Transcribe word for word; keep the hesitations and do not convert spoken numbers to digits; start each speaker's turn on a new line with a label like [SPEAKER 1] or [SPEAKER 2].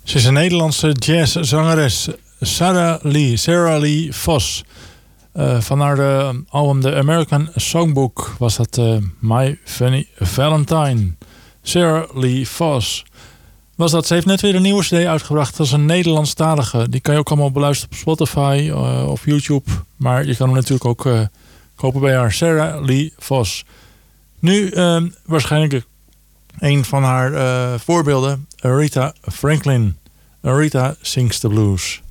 [SPEAKER 1] Ze is een Nederlandse jazzzangeres, Sarah Lee, Sarah Lee Vos. Uh, van haar uh, album The American Songbook was dat uh, My Funny Valentine. Sarah Lee Vos. Was dat. Ze heeft net weer een nieuwe cd uitgebracht. Dat is een Nederlandstalige. Die kan je ook allemaal beluisteren op Spotify uh, of YouTube. Maar je kan hem natuurlijk ook uh, kopen bij haar. Sarah Lee Vos. Nu uh, waarschijnlijk een van haar uh, voorbeelden. Aretha Franklin. Aretha Sings the Blues.